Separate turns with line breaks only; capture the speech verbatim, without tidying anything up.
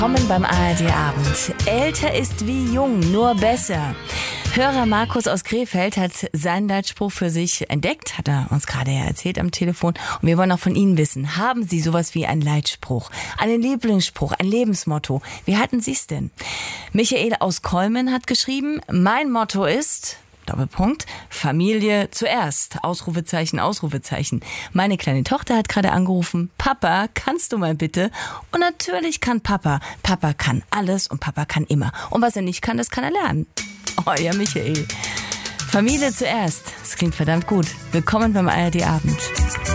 Willkommen beim A R D-Abend. Älter ist wie jung, nur besser. Hörer Markus aus Krefeld hat seinen Leitspruch für sich entdeckt, hat er uns gerade ja erzählt am Telefon. Und wir wollen auch von Ihnen wissen, haben Sie sowas wie einen Leitspruch, einen Lieblingsspruch, ein Lebensmotto? Wie hatten Sie es denn? Michael aus Kolmen hat geschrieben, mein Motto ist... Doppelpunkt, Familie zuerst, Ausrufezeichen, Ausrufezeichen. Meine kleine Tochter hat gerade angerufen, Papa, kannst du mal bitte? Und natürlich kann Papa. Papa kann alles und Papa kann immer. Und was er nicht kann, das kann er lernen. Euer Michael. Familie zuerst, das klingt verdammt gut. Willkommen beim A R D-Abend.